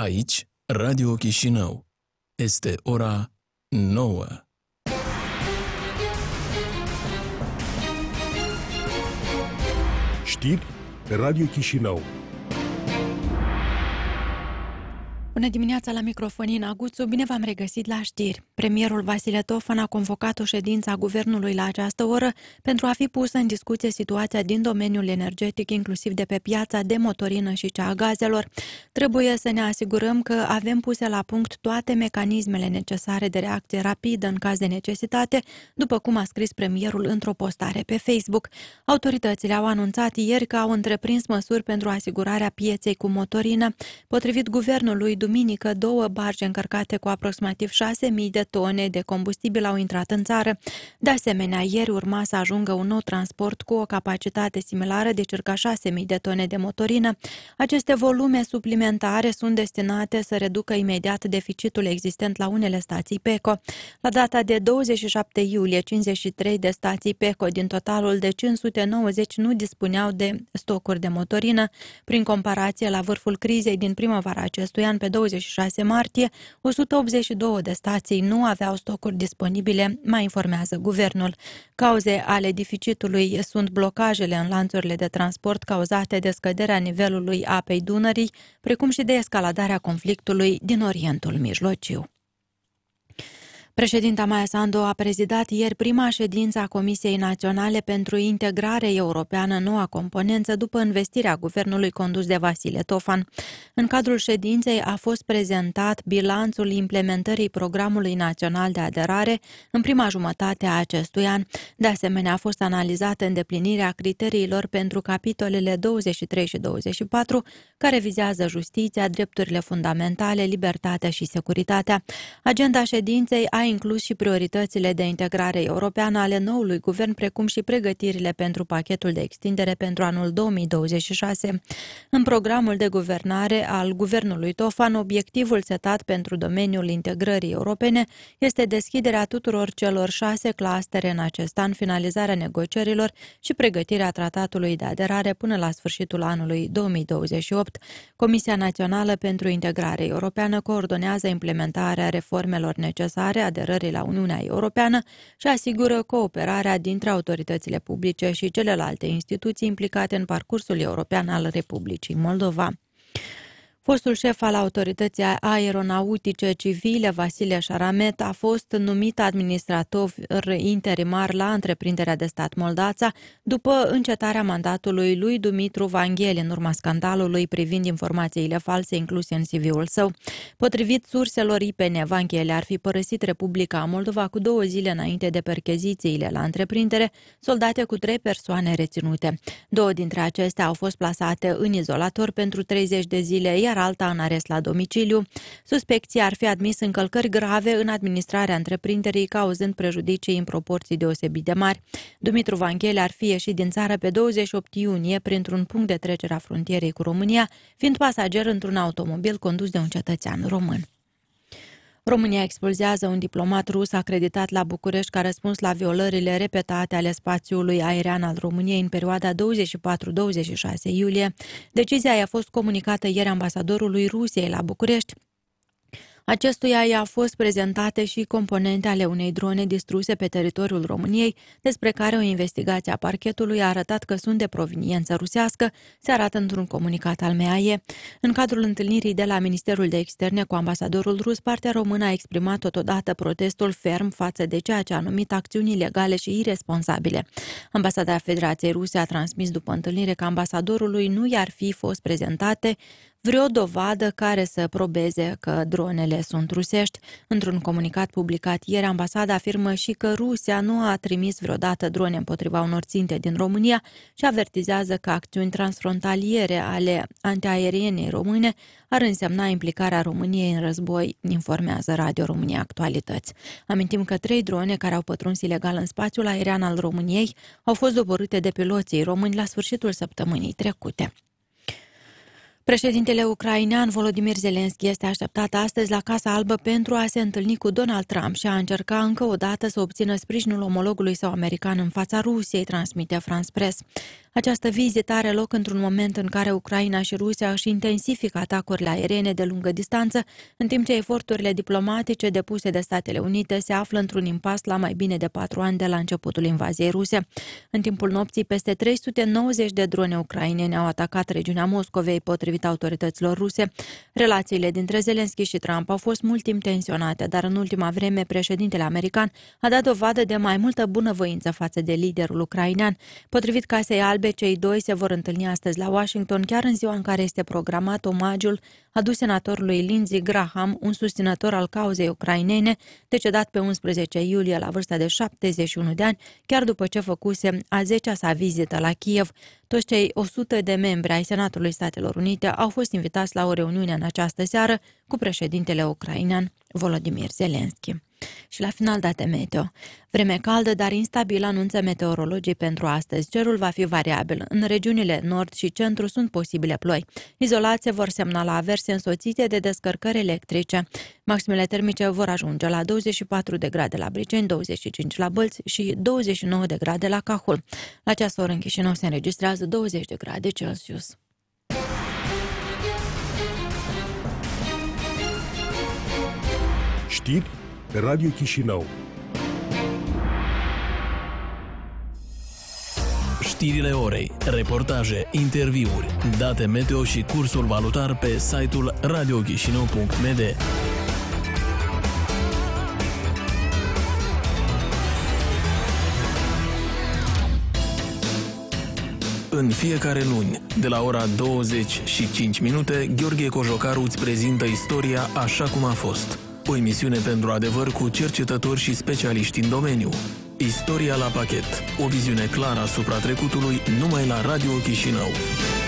Aici, Radio Chișinău. Este ora 9. Știri Radio Chișinău. Bună dimineața, la microfon Ina Guțu, bine v-am regăsit la știri. Premierul Vasile Tofan a convocat o ședință a guvernului la această oră pentru a fi pusă în discuție situația din domeniul energetic, inclusiv de pe piața de motorină și cea a gazelor. Trebuie să ne asigurăm că avem puse la punct toate mecanismele necesare de reacție rapidă în caz de necesitate, după cum a scris premierul într-o postare pe Facebook. Autoritățile au anunțat ieri că au întreprins măsuri pentru asigurarea pieței cu motorină. Potrivit guvernului, duminică, 2 barge încărcate cu aproximativ 6.000 de tone de combustibil au intrat în țară. De asemenea, ieri urma să ajungă un nou transport cu o capacitate similară de circa 6.000 de tone de motorină. Aceste volume suplimentare sunt destinate să reducă imediat deficitul existent la unele stații PECO. La data de 27 iulie, 53 de stații PECO din totalul de 590 nu dispuneau de stocuri de motorină. Prin comparație, la vârful crizei din primăvara acestui an, pe 26 martie, 182 de stații nu aveau stocuri disponibile, mai informează guvernul. Cauze ale deficitului sunt blocajele în lanțurile de transport cauzate de scăderea nivelului apei Dunării, precum și de escaladarea conflictului din Orientul Mijlociu. Președinta Maia Sandu a prezidat ieri prima ședință a Comisiei Naționale pentru Integrare Europeană, noua componență, după învestirea guvernului condus de Vasile Tofan. În cadrul ședinței a fost prezentat bilanțul implementării Programului Național de Aderare în prima jumătate a acestui an. De asemenea, a fost analizată îndeplinirea criteriilor pentru capitolele 23 și 24, care vizează justiția, drepturile fundamentale, libertatea și securitatea. Agenda ședinței a inclus și prioritățile de integrare europeană ale noului guvern, precum și pregătirile pentru pachetul de extindere pentru anul 2026. În programul de guvernare al guvernului Tofan, obiectivul setat pentru domeniul integrării europene este deschiderea tuturor celor 6 clustere în acest an, finalizarea negocierilor și pregătirea tratatului de aderare până la sfârșitul anului 2028. Comisia Națională pentru Integrare Europeană coordonează implementarea reformelor necesare aderării la Uniunea Europeană și asigură cooperarea dintre autoritățile publice și celelalte instituții implicate în parcursul european al Republicii Moldova. Fostul șef al Autorității Aeronautice Civile, Vasile Șaramet, a fost numit administrator interimar la întreprinderea de stat Moldața după încetarea mandatului lui Dumitru Vangheli în urma scandalului privind informațiile false incluse în CV-ul său. Potrivit surselor IPN, Vangheli ar fi părăsit Republica Moldova cu 2 zile înainte de perchezițiile la întreprindere, soldate cu 3 persoane reținute. 2 dintre acestea au fost plasate în izolator pentru 30 de zile, iar alta în arest la domiciliu. Suspecții ar fi admis încălcări grave în administrarea întreprinderii, cauzând prejudicii în proporții deosebit de mari. Dumitru Vangheli ar fi ieșit din țară pe 28 iunie printr-un punct de trecere a frontierei cu România, fiind pasager într-un automobil condus de un cetățean român. România expulzează un diplomat rus acreditat la București ca răspuns la violările repetate ale spațiului aerian al României în perioada 24-26 iulie. Decizia i-a fost comunicată ieri ambasadorului Rusiei la București. Acestuia i-a fost prezentate și componente ale unei drone distruse pe teritoriul României, despre care o investigație a parchetului a arătat că sunt de proveniență rusească, se arată într-un comunicat al MAE. În cadrul întâlnirii de la Ministerul de Externe cu ambasadorul rus, partea română a exprimat totodată protestul ferm față de ceea ce a numit acțiuni ilegale și iresponsabile. Ambasada Federației Ruse a transmis după întâlnire că ambasadorului nu i-ar fi fost prezentate vreo dovadă care să probeze că dronele sunt rusești. Într-un comunicat publicat ieri, ambasada afirmă și că Rusia nu a trimis vreodată drone împotriva unor ținte din România și avertizează că acțiuni transfrontaliere ale antiaerienei române ar însemna implicarea României în război, informează Radio România Actualități. Amintim că 3 drone care au pătruns ilegal în spațiul aerian al României au fost doborâte de piloții români la sfârșitul săptămânii trecute. Președintele ucrainean Volodymyr Zelensky este așteptat astăzi la Casa Albă pentru a se întâlni cu Donald Trump și a încerca încă o dată să obțină sprijinul omologului său american în fața Rusiei, transmite France Press. Această vizită are loc într-un moment în care Ucraina și Rusia își intensifică atacurile aeriene de lungă distanță, în timp ce eforturile diplomatice depuse de Statele Unite se află într-un impas la mai bine de 4 ani de la începutul invaziei ruse. În timpul nopții, peste 390 de drone ucrainene au atacat regiunea Moscovei, potrivit autorităților ruse. Relațiile dintre Zelensky și Trump au fost mult timp tensionate, dar în ultima vreme președintele american a dat dovadă de mai multă bunăvoință față de liderul ucrainean. Potrivit Casei Albe, cei doi se vor întâlni astăzi la Washington, chiar în ziua în care este programat omagiul adus senatorului Lindsey Graham, un susținător al cauzei ucrainene, decedat pe 11 iulie la vârsta de 71 de ani, chiar după ce făcuse a 10-a sa vizită la Kiev. Toți cei 100 de membri ai Senatului Statelor Unite au fost invitați la o reuniune în această seară cu președintele ucrainean Volodymyr Zelensky. Și la final, date meteo. Vreme caldă, dar instabilă, anunță meteorologii pentru astăzi. Cerul va fi variabil. În regiunile nord și centru sunt posibile ploi. Izolat se vor semnala averse însoțite de descărcări electrice. Maximele termice vor ajunge la 24 de grade la Briceni, 25 la Bălți și 29 de grade la Cahul. La această oră în Chișinău se înregistrează 20 de grade Celsius. Știri pe Radio Chișinău. Știrile orei, reportaje, interviuri, date meteo și cursul valutar pe site-ul radiochișinău.md. În fiecare luni, de la ora 20:05, Gheorghe Cojocaru îți prezintă istoria așa cum a fost. O emisiune pentru adevăr cu cercetători și specialiști în domeniu. Istoria la pachet. O viziune clară asupra trecutului numai la Radio Chișinău.